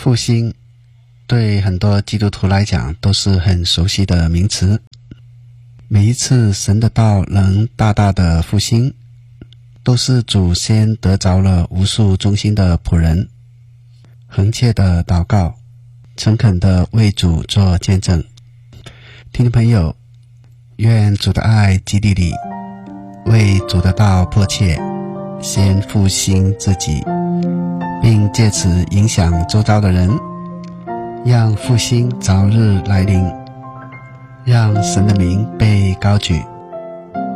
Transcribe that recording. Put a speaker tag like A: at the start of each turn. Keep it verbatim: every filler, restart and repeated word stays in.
A: 复兴对很多基督徒来讲都是很熟悉的名词。每一次神的道能大大的复兴，都是主先得着了无数忠心的仆人，恒切的祷告，诚恳的为主做见证。听众朋友，愿主的爱激励你，为主的道迫切，先复兴自己，并借此影响周遭的人，让复兴早日来临，让神的名被高举。